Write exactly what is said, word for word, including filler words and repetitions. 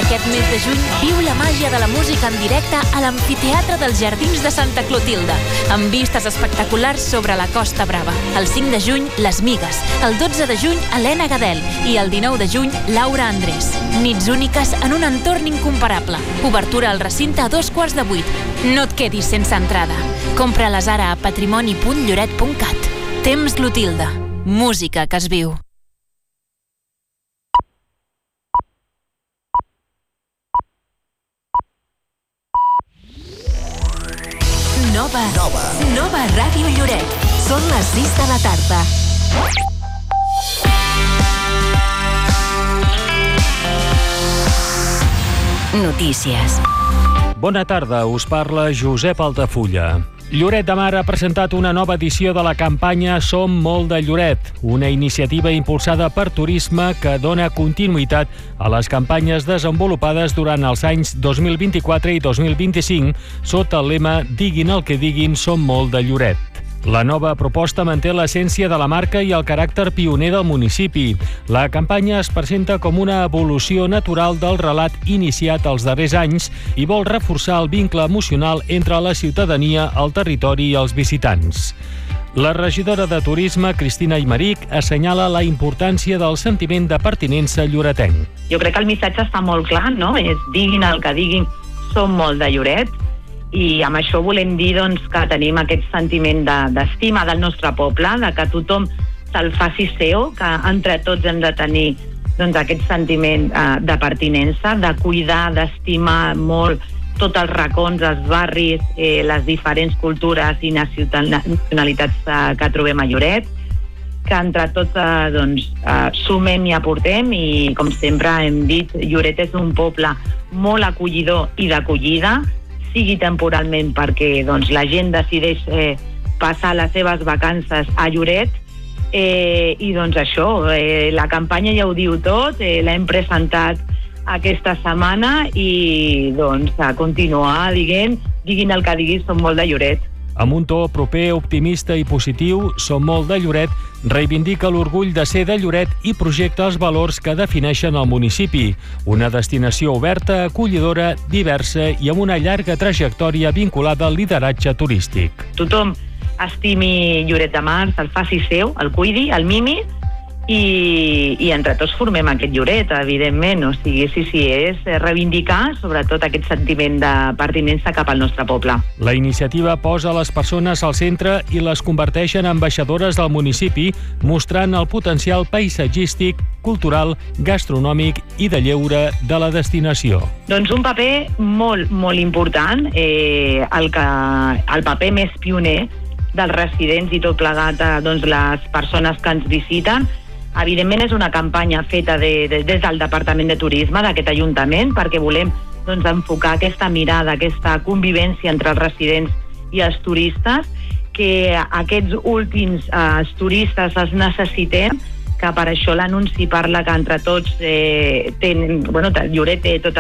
Aquest mes de juny viu la màgia de la música en directe a l'Amfiteatre dels Jardins de Santa Clotilde, amb vistes espectaculars sobre la Costa Brava. El cinc de juny, Les Migues. El dotze de juny, Helena Gadel. I el dinou de juny, Laura Andrés. Nits úniques en un entorn incomparable. Obertura al recinte a dos quarts de vuit. No et quedis sense entrada. Compra-les ara a patrimoni punt lloret punt cat. Temps Clotilde. Música que es viu. Nova. Nova. Nova Ràdio Lloret. Són les sis de la tarda. Notícies. Bona tarda, us parla Josep Altafulla. Lloret de Mar ha presentat una nova edició de la campanya Som molt de Lloret, una iniciativa impulsada per Turisme que dona continuïtat a les campanyes desenvolupades durant els anys dos mil vint-i-quatre i dos mil vint-i-cinc sota el lema Diguin el que diguin, som molt de Lloret. La nova proposta manté l'essència de la marca i el caràcter pioner del municipi. La campanya es presenta com una evolució natural del relat iniciat els darrers anys i vol reforçar el vincle emocional entre la ciutadania, el territori i els visitants. La regidora de Turisme, Cristina Aymeric, assenyala la importància del sentiment de pertinença lloretenc. Jo crec que el missatge està molt clar, no? És diguin el que diguin, som molt de Lloret. I amb això volem dir doncs, que tenim aquest sentiment de, d'estima del nostre poble, de que tothom se'l faci seu, que entre tots hem de tenir doncs, aquest sentiment eh, de pertinença, de cuidar, d'estimar molt tots els racons, els barris, eh, les diferents cultures i nacionalitats eh, que trobem a Lloret, que entre tots eh, doncs, eh, sumem i aportem i, com sempre hem dit, Lloret és un poble molt acollidor i d'acollida, sigui temporalment perquè doncs, la gent decideix eh, passar les seves vacances a Lloret eh, i doncs això, eh, la campanya ja ho diu tot, eh, l'hem presentat aquesta setmana i doncs a continuar dient, diguin el que diguis, som molt de Lloret. Amb un to proper, optimista i positiu, Som molt de Lloret reivindica l'orgull de ser de Lloret i projecta els valors que defineixen el municipi. Una destinació oberta, acollidora, diversa i amb una llarga trajectòria vinculada al lideratge turístic. Tothom estimi Lloret de Mar, se'l faci seu, el cuidi, el mimi, i, i entre tots formem aquest Lloret, evidentment. O sigui, sí, sí, és reivindicar sobretot aquest sentiment de pertinença cap al nostre poble. La iniciativa posa les persones al centre i les converteix en ambaixadores del municipi, mostrant el potencial paisatgístic, cultural, gastronòmic i de lleure de la destinació. Doncs un paper molt, molt important, eh, el, que, el paper més pioner dels residents i tot plegat a doncs, les persones que ens visiten. Evidentment és una campanya feta de, de, des del Departament de Turisme d'aquest Ajuntament perquè volem doncs, enfocar aquesta mirada, aquesta convivència entre els residents i els turistes, que aquests últims eh, turistes els necessitem, que per això l'anunci parla que entre tots eh, tenen, bueno, Lloret té tot